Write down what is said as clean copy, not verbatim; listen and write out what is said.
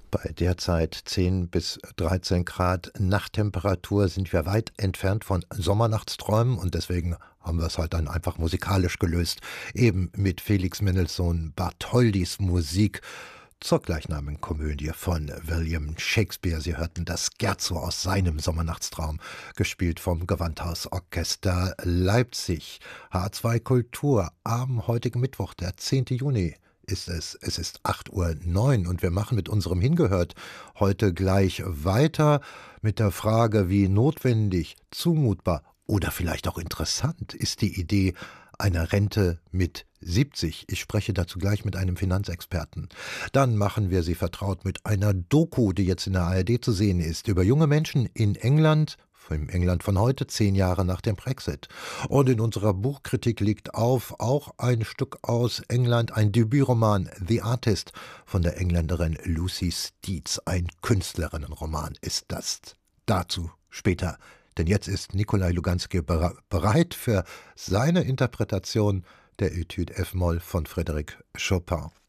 Bei derzeit 10 bis 13 Grad Nachttemperatur sind wir weit entfernt von Sommernachtsträumen und deswegen haben wir es halt dann einfach musikalisch gelöst. Eben mit Felix Mendelssohn Bartholdys Musik zur gleichnamigen Komödie von William Shakespeare. Sie hörten das Scherzo aus seinem Sommernachtstraum, gespielt vom Gewandhausorchester Leipzig. H2 Kultur am heutigen Mittwoch, der 10. Juni. Ist es. Es ist 8:09 Uhr und wir machen mit unserem Hingehört heute gleich weiter mit der Frage, wie notwendig, zumutbar oder vielleicht auch interessant ist die Idee einer Rente mit 70. Ich spreche dazu gleich mit einem Finanzexperten. Dann machen wir Sie vertraut mit einer Doku, die jetzt in der ARD zu sehen ist, über junge Menschen in England, im England von heute, 10 Jahre nach dem Brexit. Und in unserer Buchkritik liegt auf auch ein Stück aus England, ein Debütroman, The Artist, von der Engländerin Lucy Steeds. Ein Künstlerinnenroman ist das. Dazu später. Denn jetzt ist Nikolai Luganski bereit für seine Interpretation der Etude F-Moll von Frédéric Chopin.